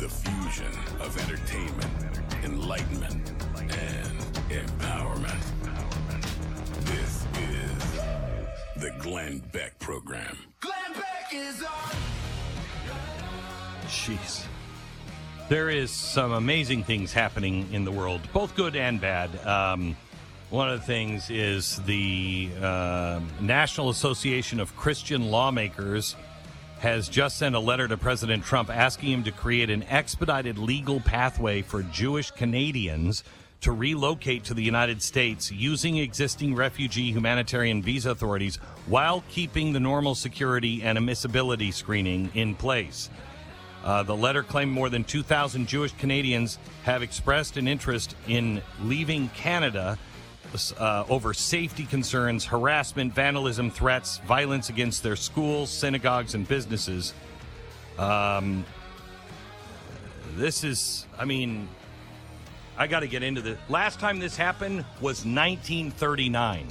the fusion of entertainment, enlightenment, and empowerment. This is the Glenn Beck Program. Glenn Beck is on. Jeez. There is some amazing things happening in the world, both good and bad. One of the things is the National Association of Christian Lawmakers has just sent a letter to President Trump asking him to create an expedited legal pathway for Jewish Canadians to relocate to the United States using existing refugee humanitarian visa authorities while keeping the normal security and admissibility screening in place. The letter claimed more than 2,000 Jewish Canadians have expressed an interest in leaving Canada over safety concerns, harassment, vandalism, threats, violence against their schools, synagogues, and businesses. This is, I got to get into this. Last time this happened was 1939.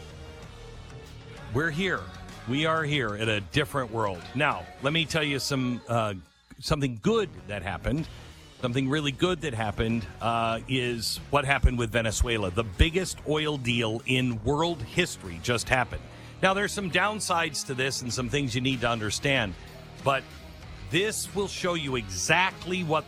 We're here. We are here in a different world. Now, let me tell you something good that happened. Something really good that happened is what happened with Venezuela. The biggest oil deal in world history just happened. Now, there's some downsides to this and some things you need to understand, but this will show you exactly what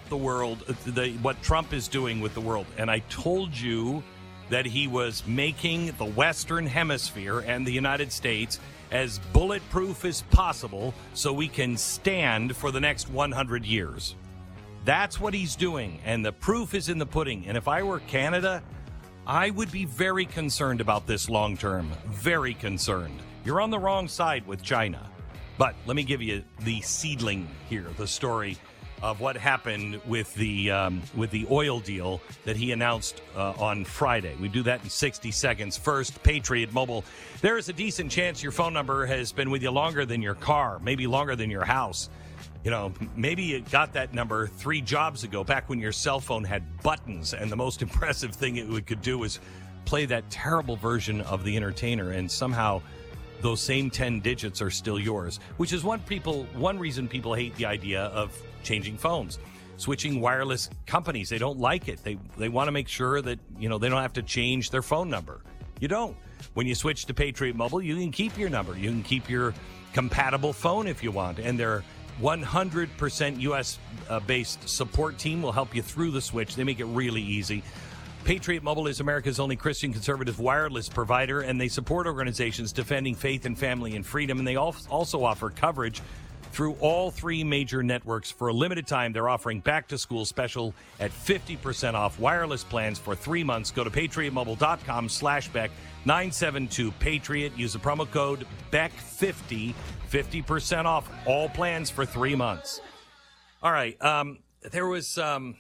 what Trump is doing with the world. And I told you that he was making the Western Hemisphere and the United States as bulletproof as possible so we can stand for the next 100 years. That's what he's doing, and the proof is in the pudding. And if I were Canada, I would be very concerned about this long term. Very concerned. You're on the wrong side with China. But let me give you the seedling here, the story of what happened with the oil deal that he announced on Friday. We do that in 60 seconds. First, Patriot Mobile. There is a decent chance your phone number has been with you longer than your car, maybe longer than your house. You know, maybe you got that number 3 jobs ago, back when your cell phone had buttons, and the most impressive thing it could do was play that terrible version of The Entertainer, and somehow those same 10 digits are still yours, which is one reason people hate the idea of changing phones, switching wireless companies. They don't like it. They want to make sure that, they don't have to change their phone number. You don't. When you switch to Patriot Mobile, you can keep your number. You can keep your compatible phone if you want, and their 100% U.S.-based support team will help you through the switch. They make it really easy. Patriot Mobile is America's only Christian conservative wireless provider, and they support organizations defending faith and family and freedom, and they also offer coverage through all 3 major networks. For a limited time, they're offering back-to-school special at 50% off wireless plans for 3 months. Go to patriotmobile.com/Beck, 972-PATRIOT. Use the promo code BECK50, 50% off all plans for 3 months. All right, there was... There's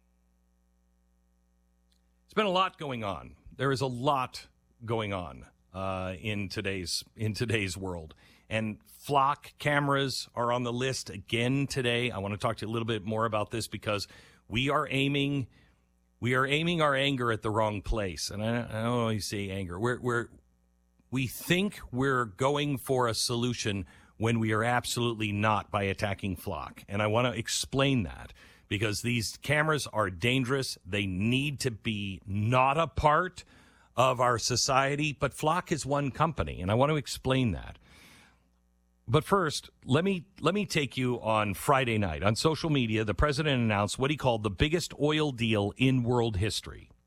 been a lot going on. There is a lot going on in today's world. And flock cameras are on the list again today. I want to talk to you a little bit more about this because we are aiming our anger at the wrong place. And I don't always say anger. We think we're going for a solution when we are absolutely not, by attacking flock. And I want to explain that, because these cameras are dangerous. They need to be not a part of our society, but Flock is one company, and I want to explain that. But first, let me take you on Friday night. On social media, the president announced what he called the biggest oil deal in world history.